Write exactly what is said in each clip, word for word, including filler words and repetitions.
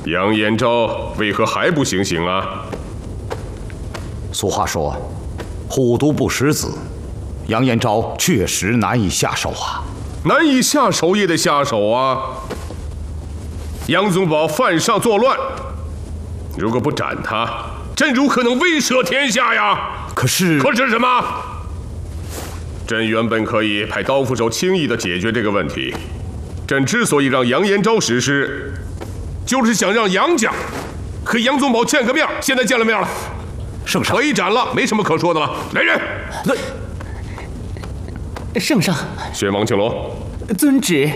杨延昭为何还不行刑啊？ 俗话说，虎毒不食子，杨延昭确实难以下手啊。 难以下手也得下手啊！杨宗保犯上作乱，如果不斩他，朕如何能威慑天下呀？ 可是， 可是什么？朕原本可以派刀斧手轻易地解决这个问题。朕之所以让杨延昭实施，就是想让杨家和杨宗保见个面。现在见了面了， 圣上可以斩了，没什么可说的了。来人！ 圣上， 宣王庆龙， 遵旨。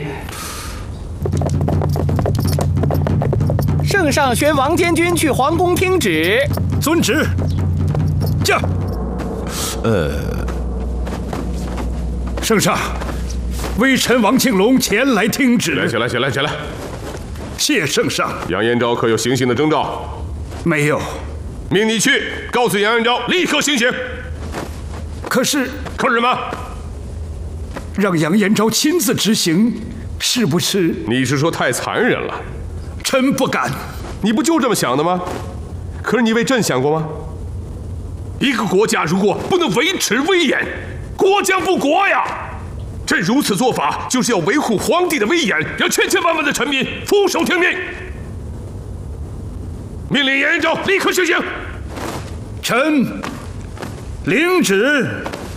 圣上宣王监军去皇宫听旨。 遵旨。驾。 呃， 圣上，微臣王庆龙前来听旨。 起来，起来，起来！ 谢圣上。 杨延昭可有行刑的征兆？ 没有。 命你去告诉杨延昭，立刻行刑。 可是， 可是什么？ 让杨延昭亲自执行，是不是？ 你是说太残忍了？ 臣不敢。 你不就这么想的吗？可是你为朕想过吗？一个国家如果不能维持威严，国将不国呀！朕如此做法，就是要维护皇帝的威严，让千千万万的臣民俯首听命。命令杨延昭立刻行刑。 臣领旨。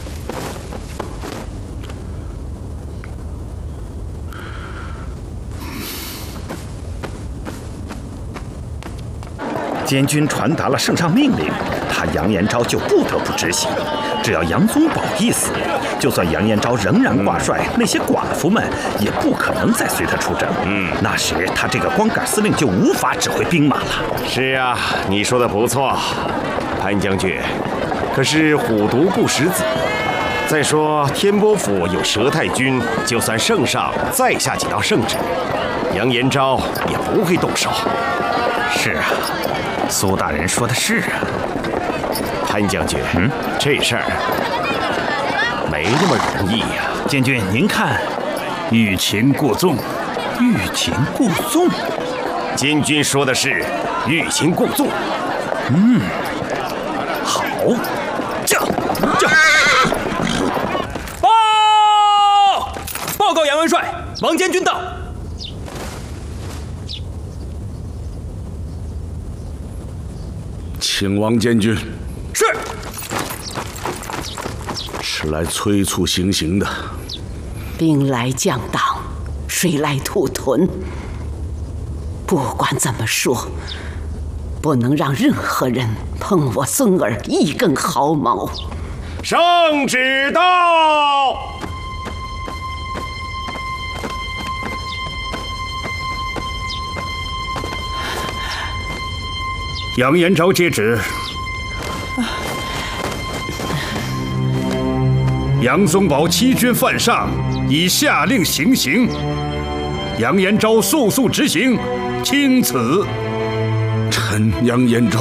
监军传达了圣上命令，他杨延昭就不得不执行。只要杨宗保一死，就算杨延昭仍然挂帅，那些寡妇们也不可能再随他出征。嗯，那时他这个光杆司令就无法指挥兵马了。 是啊，你说的不错，潘将军。可是虎毒不食子，再说天波府有佘太君，就算圣上再下几道圣旨，杨延昭也不会动手。 是啊。苏大人说的是啊， 潘将军，嗯，这事儿没那么容易呀。 监军，您看， 欲擒故纵， 欲擒故纵。 监军说的是欲擒故纵。 嗯，好， 驾驾！报报告杨元帅，王监军到。 请王监军。 是。 是来催促行刑的。 兵来将挡，水来土屯。不管怎么说，不能让任何人碰我孙儿一根毫毛。 圣旨到。 杨延昭接旨。杨宗保欺君犯上，已下令行刑。杨延昭速速执行，钦此。臣杨延昭